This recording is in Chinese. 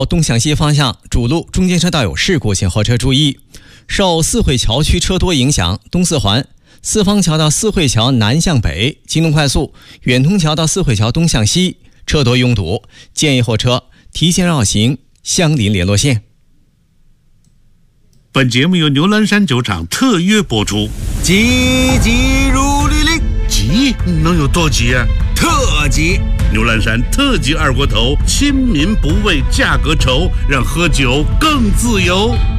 东向西方向主路中间车道有事故，请后车注意。受四惠桥区车多影响，东四环四方桥到四惠桥南向北、京东快速远通桥到四惠桥东向西车多拥堵，建议后车提前绕行相邻联络线。 本节目由牛栏山酒厂特约播出。 急急如律令， 急能有多急啊？ 特急！ 牛栏山特级二锅头，亲民不畏价格稠，让喝酒更自由。